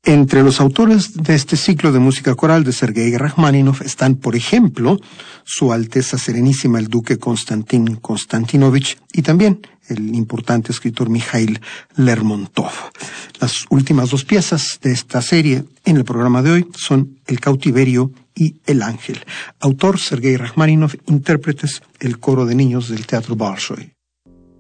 Entre los autores de este ciclo de música coral de Sergei Rachmaninoff están, por ejemplo, Su Alteza Serenísima el Duque Konstantin Konstantinovich y también el importante escritor Mikhail Lermontov. Las últimas dos piezas de esta serie en el programa de hoy son El Cautiverio y El Ángel. Autor Sergei Rachmaninoff, intérpretes el coro de niños del Teatro Bolshoi.